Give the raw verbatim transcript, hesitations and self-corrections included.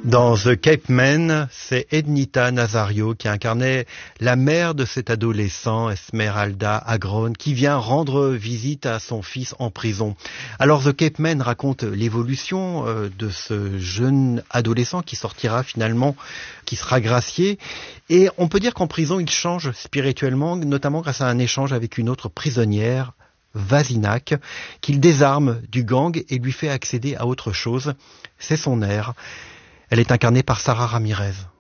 Dans The Cape Man, c'est Ednita Nazario qui incarnait la mère de cet adolescent, Esmeralda Agron, qui vient rendre visite à son fils en prison. Alors The Cape Man raconte l'évolution euh, de ce jeune adolescent qui sortira finalement, qui sera gracié. Et on peut dire qu'en prison, il change spirituellement, notamment grâce à un échange avec une autre prisonnière, Vasinak, qu'il désarme du gang et lui fait accéder à autre chose. C'est son air. Elle est incarnée par Sarah Ramirez.